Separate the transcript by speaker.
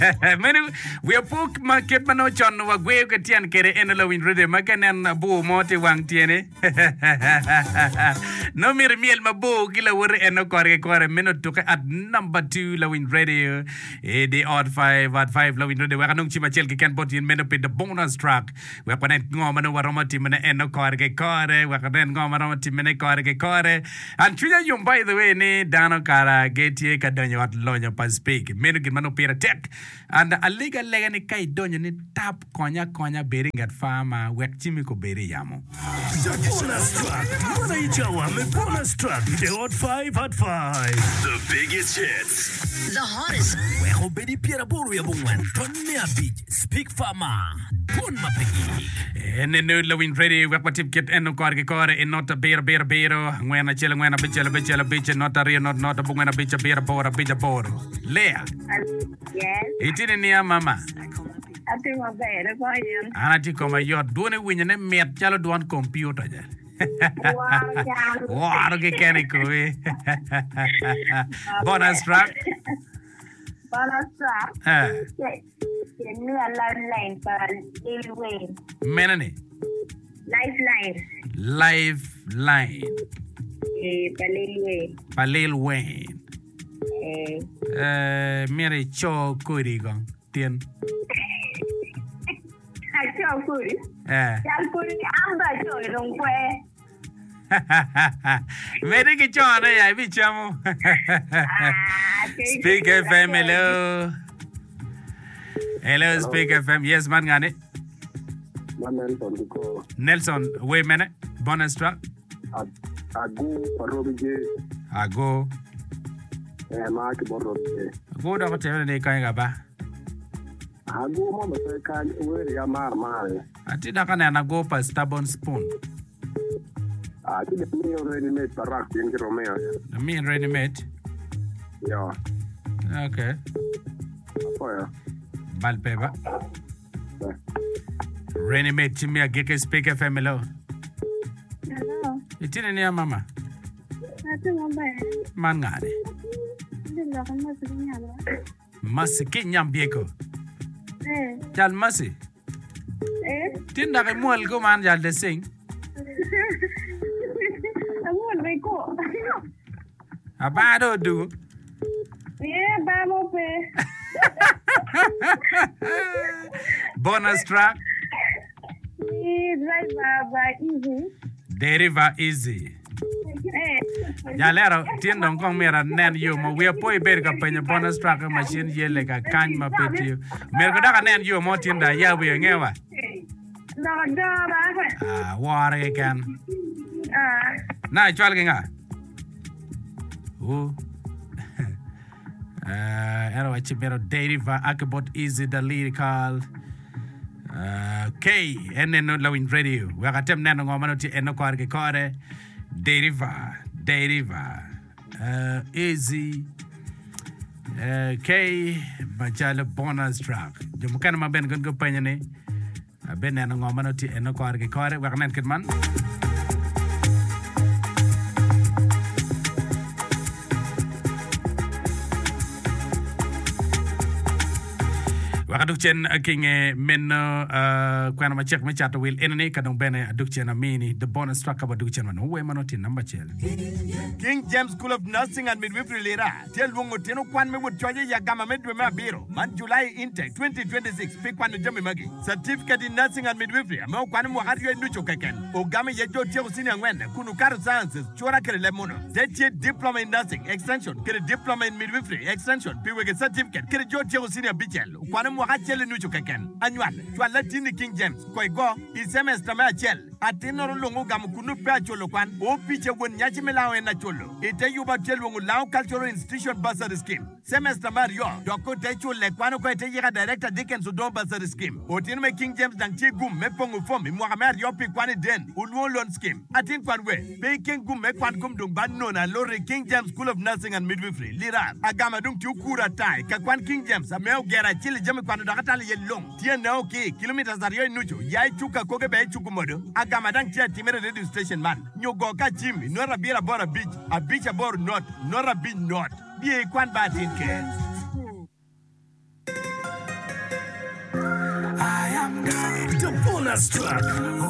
Speaker 1: Menu we pok market mano chon wa gwe ke tian kere enelo win rede makanen bu mote wang tiene. No mir miel mabu kila wur eno kore menu toke at number 2 Lowin Radio. The odd 5 at 5 Lowin Radio. We kanung chima chel ke ken bot in menu pit the bonus track. We panet ngomano waroma timene eno kore. We kanen ngomano timene kore. And chuya yum by the way ni dano kara getie kadonyo at lonyo pas speak. Menu gimano pira tech. And a legal legani kai donyo ni tap konya bering at farma wek chimiko beri yamo.
Speaker 2: Bonus track. Mwana ichawa me bonus track. The hot 5 at 5.
Speaker 3: The biggest hits.
Speaker 4: The hottest.
Speaker 2: Weho bedi piera boru ya bungwan. Tonne a beach. Speak farmer. Bon mapegi.
Speaker 1: And the new Lowin Radio, we put tip kit eno kore in not a beer. Ngwena chela ngwena bitch, not a real, not a bungwena bitch, a beer bor. Leah.
Speaker 5: Yes.
Speaker 1: It didn't near mama.
Speaker 5: I think I'm better for you.
Speaker 1: Anati koma yo doing it when you met chalo doan computer. Wow, okay, can it go? Bonus track.
Speaker 5: Bonus track. The new lifeline for Lil Wayne.
Speaker 1: Menani. Lifeline.
Speaker 5: For Lil Wayne.
Speaker 1: For Lil Wayne. Mary Cho Kurigong. Tien.
Speaker 5: Cho Kuri. Cho Kuri amba cho rong kwe.
Speaker 1: Very good, John. I be chamo. Speak FM, hello. Hello, Speak FM. Yes, man, gane. Nelson, wait a minute. Bonus track.
Speaker 6: Ago, Parobije.
Speaker 1: Ago.
Speaker 6: Mark Borobije.
Speaker 1: Go down to the Kangaba.
Speaker 6: Ago, Mama, where you are,
Speaker 1: I did not go for stubborn spoon.
Speaker 6: I think me already made Barak in Romeo.
Speaker 1: Me and ready made.
Speaker 6: Yeah.
Speaker 1: Okay.
Speaker 6: Fire.
Speaker 1: Balpeva. Ready made to me a geek speaker family.
Speaker 5: Hello.
Speaker 1: It didn't near mama. Mangade. Masi kinyam bieko. Jal masi. Tinda ke mual go man jal de sing. Abado do.
Speaker 5: Yeah, Bamo pe.
Speaker 1: Bonus track. Deriva easy. Yalero tiendo kong mera nen yo mo we poi ber ka penya bonus track machine yele ka kan ma peti. Mer ko da nen yo mo tinda ya we ngewa. Ware kan. Na chwal nga. Ero achibero Deriva Akabot easy the lyrical. K enen Lowin Radio. We akatem neno ngomano ti eno kore. Deriva. Easy. K majala bonus track. Jomukana maben gun go panyane. Ben neno ngomano ti eno kore. We akanen kitman. Wakadukchen king menno kwana machek machato will enene kadong bene adukchen amini the bonus track about dukchen man uwe manoti number chel
Speaker 7: King James School of Nursing and Midwifery lera tel wongo teno kwan me wot choje ya gama medwe me biro man July intake 2026 pick kwan jami magi certificate in nursing and midwifery amo kwan mo hari yo nucho keken o gama ye jo tiyo sini ngwende kunu kar sciences chora kere lemono tetie diploma in nursing extension kere diploma in midwifery extension piwege certificate kere jo tiyo sini bichel kwan wakachele nucho keken anywal chwala tini King James koi go isemester me achel atinoro longo gamu kunu pe acholo kwan o piche won nyachi melawe na cholo ite yuba chelo lao cultural institution bursary scheme semester mario doko techo le kwano ko ite yega director Dickens do bursary scheme otin me King James dang chi gum me pongu fom mi mario pi kwani den ulwo loan scheme atin kwanwe be king gum me kwan gum dung ban nona lori King James School of Nursing and Midwifery lira agama dung tukura tai ka kwan King James ameo gera chili jame kwano dakatali ye long tie na okay kilometers dario nucho yai chuka koge be chukumodo agama dang tia timere radio station man nyogo ka jimmy nora bira bora beach a beach abor not nora beach not be kwan batin ke
Speaker 2: bonus track.